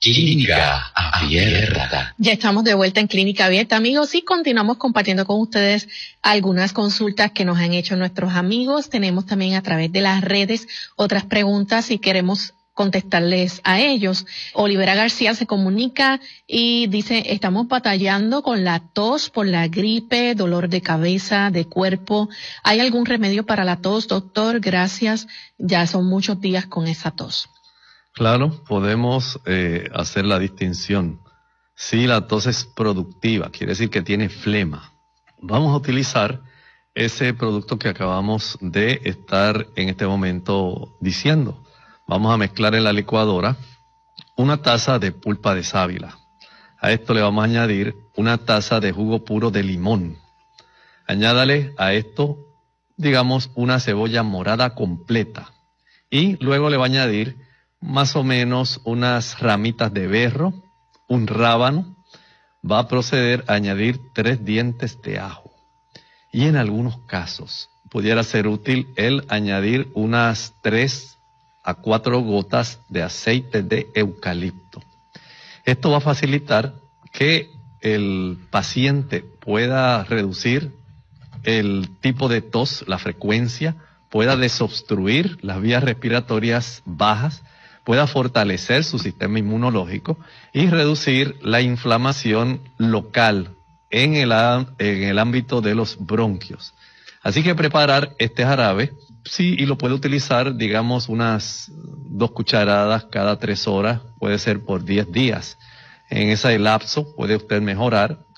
Clínica Abierta. Ya estamos de vuelta en Clínica Abierta, amigos, y continuamos compartiendo con ustedes algunas consultas que nos han hecho nuestros amigos. Tenemos también a través de las redes otras preguntas y queremos contestarles a ellos. Olivera García se comunica y dice: estamos batallando con la tos por la gripe, dolor de cabeza, de cuerpo. ¿Hay algún remedio para la tos, doctor? Gracias. Ya son muchos días con esa tos. Claro, podemos hacer la distinción. Si la tos es productiva, quiere decir que tiene flema, vamos a utilizar ese producto que acabamos de estar en este momento diciendo. Vamos a mezclar en la licuadora una taza de pulpa de sábila. A esto le vamos a añadir una taza de jugo puro de limón. Añádale a esto, digamos, una cebolla morada completa. Y luego le va a añadir más o menos unas ramitas de berro, un rábano. Va a proceder a añadir 3 dientes de ajo. Y en algunos casos pudiera ser útil el añadir unas 3 a 4 gotas de aceite de eucalipto. Esto va a facilitar que el paciente pueda reducir el tipo de tos, la frecuencia, pueda desobstruir las vías respiratorias bajas, pueda fortalecer su sistema inmunológico y reducir la inflamación local en el ámbito de los bronquios. Así que preparar este jarabe, sí, y lo puede utilizar, digamos, unas 2 cucharadas cada 3 horas, puede ser por 10 días. En ese lapso puede usted mejorar